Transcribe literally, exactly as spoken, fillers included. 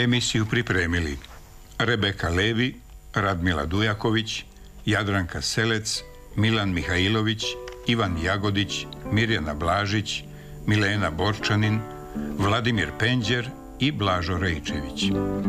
Emisiju pripremili Rebeka Levi, Radmila Dujaković, Jadranka Selec, Milan Mihajlović, Ivan Jagodić, Mirjana Blažić, Milena Borčanin, Vladimir Penđer i Blažo Rejčević.